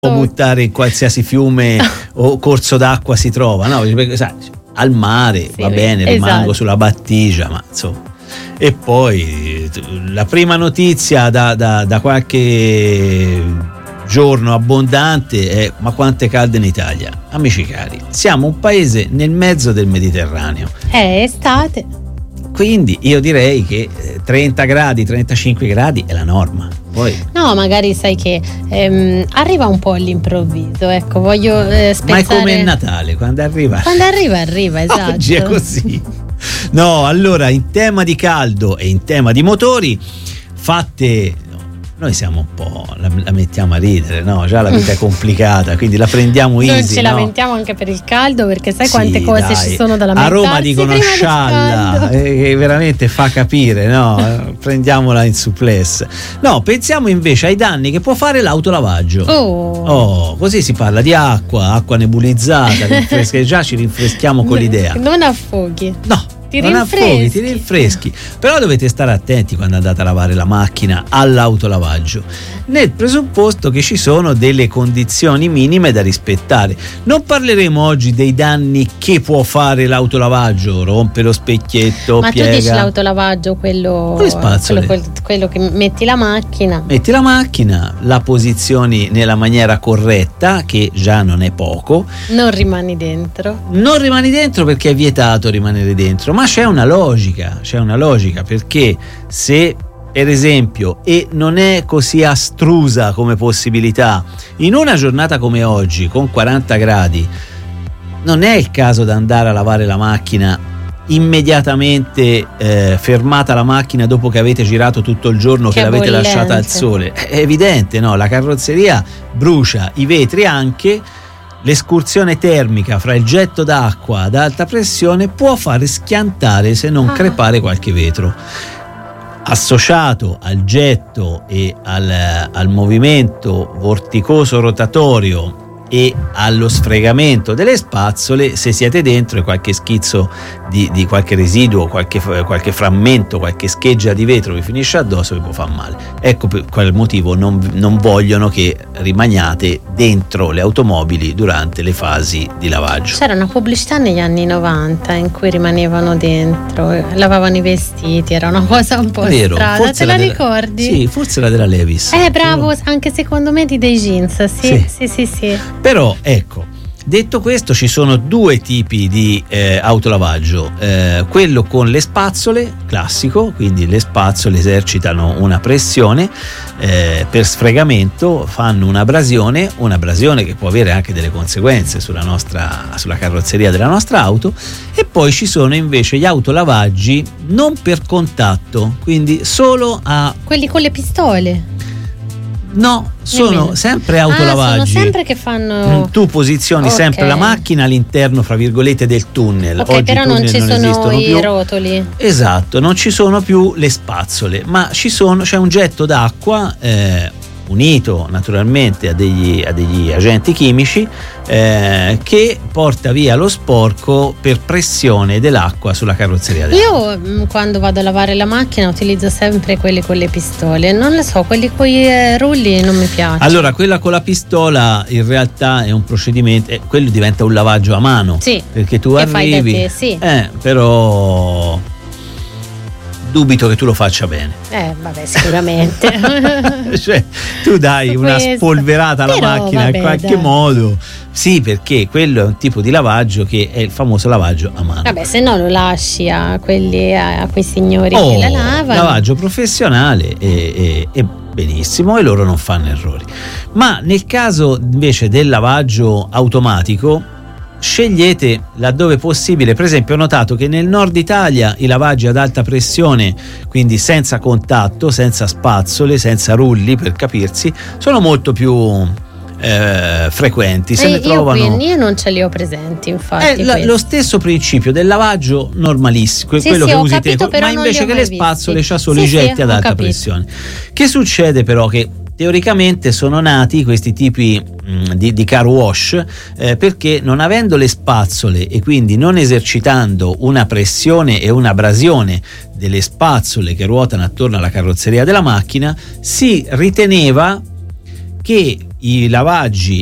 può buttare in qualsiasi fiume o corso d'acqua si trova, no? Perché, sai, al mare va bene, rimango sulla battigia, ma insomma. E poi la prima notizia da qualche giorno abbondante è: ma quanto è caldo in Italia? Amici cari, siamo un paese nel mezzo del Mediterraneo. È estate. Quindi io direi che 30 gradi, 35 gradi è la norma. Poi no, magari sai che arriva un po' all'improvviso, ecco, voglio spezzare. Ma è come il Natale, quando arriva, esatto. Oggi è così. No, allora, in tema di caldo e in tema di motori, noi siamo un po', la mettiamo a ridere, no? Già la vita è complicata, quindi la prendiamo easy. Noi ci lamentiamo anche per il caldo, perché sai quante cose ci sono da lamentarsi. A Roma dicono scialla, che veramente fa capire, no? Prendiamola in supplesse. No, pensiamo invece ai danni che può fare l'autolavaggio. Così si parla di acqua nebulizzata, già ci rinfreschiamo con l'idea. Non affoghi. No. Ti rinfreschi. Però dovete stare attenti quando andate a lavare la macchina all'autolavaggio, nel presupposto che ci sono delle condizioni minime da rispettare. Non parleremo oggi dei danni che può fare l'autolavaggio: rompe lo specchietto, ma piega. Tu dici l'autolavaggio quello con le spazzole, quello che metti la macchina, la posizioni nella maniera corretta, che già non è poco. Non rimani dentro perché è vietato rimanere dentro. Ma c'è una logica, perché se per esempio, e non è così astrusa come possibilità, in una giornata come oggi con 40 gradi non è il caso da andare a lavare la macchina immediatamente, fermata la macchina dopo che avete girato tutto il giorno, che l'avete lasciata al sole. È evidente, no? La carrozzeria brucia, i vetri anche. L'escursione termica fra il getto d'acqua ad alta pressione può fare schiantare, se non crepare, qualche vetro. Associato al getto e al movimento vorticoso rotatorio e allo sfregamento delle spazzole, se siete dentro e qualche schizzo di qualche residuo, qualche frammento, qualche scheggia di vetro vi finisce addosso, vi può far male. Ecco per qual motivo non vogliono che rimaniate dentro le automobili durante le fasi di lavaggio. C'era una pubblicità negli anni 90 in cui rimanevano dentro, lavavano i vestiti, era una cosa un po' strana. Te la ricordi? Sì, forse la della Levis. Bravo, anche secondo me di dei jeans, sì. Però ecco, detto questo, ci sono due tipi di autolavaggio: quello con le spazzole, classico, quindi le spazzole esercitano una pressione per sfregamento, fanno un'abrasione che può avere anche delle conseguenze sulla carrozzeria della nostra auto. E poi ci sono invece gli autolavaggi non per contatto, quindi solo a quelli con le pistole. No, sono sempre autolavaggi. Sono sempre che fanno. Tu posizioni sempre la macchina all'interno, fra virgolette, del tunnel. Oggi però non ci sono i rotoli. Esatto, non ci sono più le spazzole, ma c'è un getto d'acqua unito naturalmente a degli agenti chimici che porta via lo sporco per pressione dell'acqua sulla carrozzeria dell'auto. Io quando vado a lavare la macchina utilizzo sempre quelli con le pistole, non le so, quelli con i rulli non mi piacciono. Allora, quella con la pistola in realtà è un procedimento, quello diventa un lavaggio a mano, perché tu arrivi, fai da te, sì. Però dubito che tu lo faccia bene. Vabbè, sicuramente. Cioè, tu dai una spolverata alla macchina in qualche modo. Sì, perché quello è un tipo di lavaggio che è il famoso lavaggio a mano. Vabbè, se no lo lasci a quei signori che la lavano. Lavaggio professionale e benissimo, e loro non fanno errori. Ma nel caso invece del lavaggio automatico, scegliete laddove possibile. Per esempio, ho notato che nel nord Italia i lavaggi ad alta pressione, quindi senza contatto, senza spazzole, senza rulli, per capirsi, sono molto più frequenti. Se ne trovano. Io non ce li ho presenti, infatti. Lo stesso principio del lavaggio normalissimo, quello che usi te, ma invece che le spazzole c'ha solo i getti ad alta pressione. Che succede però? Che teoricamente sono nati questi tipi di car wash perché, non avendo le spazzole e quindi non esercitando una pressione e un'abrasione delle spazzole che ruotano attorno alla carrozzeria della macchina, si riteneva che i lavaggi